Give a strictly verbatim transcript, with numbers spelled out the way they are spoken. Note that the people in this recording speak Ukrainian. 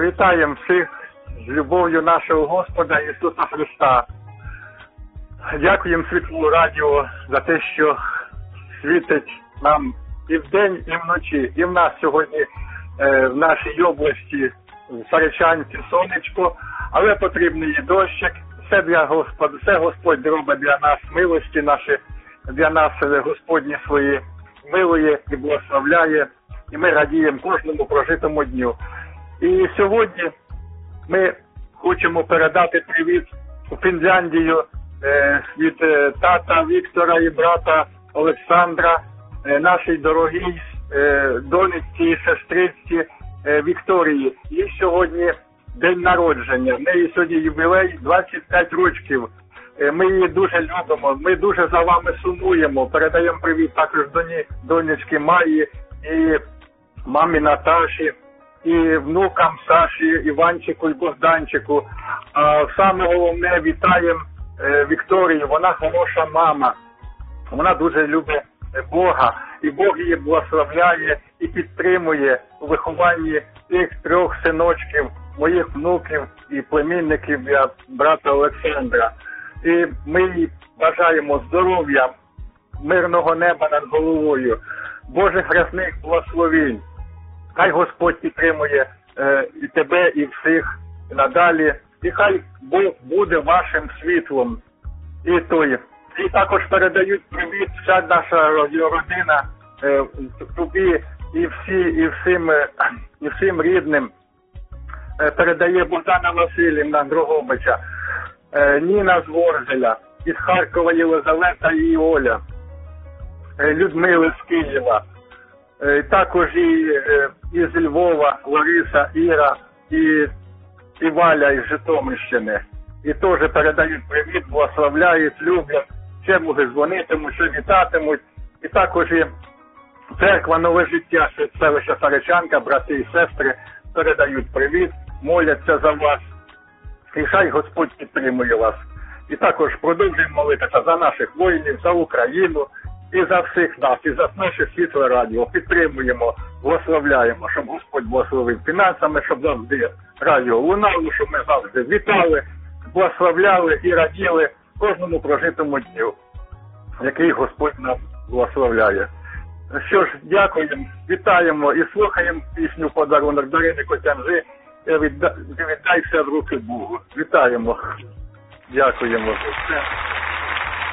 Вітаємо всіх з любов'ю нашого Господа Ісуса Христа. Дякуємо Світлу Радіо за те, що світить нам і вдень, і вночі. І в нас сьогодні е, в нашій області, в Саричанці, сонечко, але потрібний і дощик. Все для Господа, все Господь робить для нас милості наші, для нас Господні свої милує і благословляє. І ми радіємо кожному прожитому дню. І сьогодні ми хочемо передати привіт у Фінляндію е, від е, тата Віктора і брата Олександра, е, нашій дорогій е, донечці і сестриці е, Вікторії. Їй сьогодні день народження. В неї сьогодні ювілей двадцять п'ять років. Е, ми її дуже любимо, ми дуже за вами сумуємо. Передаємо привіт також доні, донечки Маї і мамі Наташі, і внукам Саші, Іванчику і Богданчику. А саме головне, вітаємо е, Вікторію, вона хороша мама. Вона дуже любить Бога, і Бог її благословляє і підтримує у вихованні тих трьох синочків, моїх внуків і племінників для брата Олександра. І ми їй бажаємо здоров'я, мирного неба над головою, Божих рясних благословень. Хай Господь підтримує е, і тебе, і всіх надалі. І хай Бог буде вашим світлом. І той. І також передають привіт вся наша родина е, тобі і всі, і всім, е, і всім рідним. Е, передає Богдана Васильівна Дрогобича, е, Ніна з Ворзеля, із Харкова Єлизавета і Оля, е, Людмила з Києва. Е, також і, е, із Львова Лариса, Іра і, і Валя із Житомирщини. І теж передають привіт, благословляють, люблять, ще може дзвонитимуть, ще вітатимуть. І також і церква Нове життя, селища Саричанка, брати і сестри передають привіт, моляться за вас. І хай Господь підтримує вас. І також продовжуємо молитися за наших воїнів, за Україну, і за всіх нас, і за наше Світле Радіо. Підтримуємо, благословляємо, щоб Господь благословив фінансами, щоб завжди радіо лунало, щоб ми завжди вітали, благословляли і раділи кожному прожитому дню, який Господь нам благословляє. Що ж, дякуємо, вітаємо і слухаємо пісню «Подарунок» Дарини Котянжи «Віддай все в руки Богу». Вітаємо. Дякуємо за все.